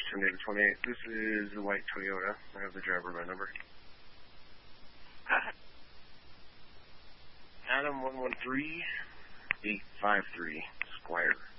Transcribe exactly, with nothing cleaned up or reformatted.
ten David twenty-eight. This is the white Toyota. I have the driver by number. Adam one one three eight five three, Squire.